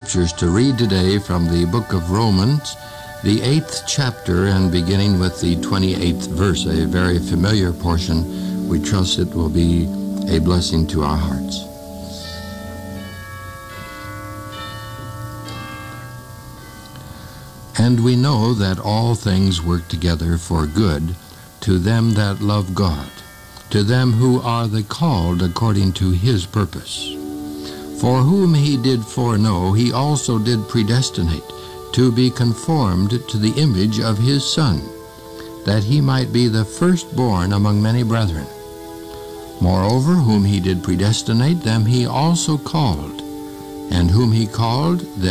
scriptures to read today from the book of Romans, the 8th chapter, and beginning with the 28th verse, a very familiar portion. We trust it will be a blessing to our hearts. And we know that all things work together for good to them that love God, to them who are the called according to his purpose. For whom he did foreknow, he also did predestinate to be conformed to the image of his Son, that he might be the firstborn among many brethren. Moreover, whom he did predestinate, them he also called, and whom he called, them